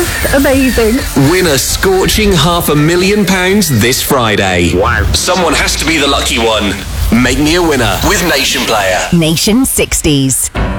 Amazing. Win a scorching £500,000 this Friday. Wow. Someone has to be the lucky one. Make me a winner with Nation Player. Nation 60s.